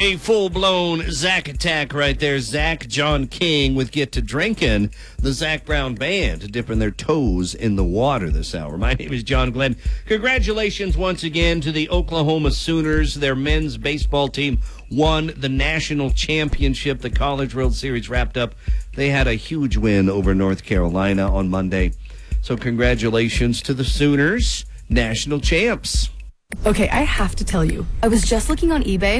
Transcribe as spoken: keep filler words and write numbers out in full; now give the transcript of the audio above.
A full-blown Zach attack right there. Zach John King with Get to Drinking, the Zach Brown Band dipping their toes in the water this hour. My name is John Glenn. Congratulations once again to the Oklahoma Sooners. Their men's baseball team won the national championship. The College World Series wrapped up. They had a huge win over North Carolina on Monday. So congratulations to the Sooners, national champs. Okay, I have to tell you, I was just looking on eBay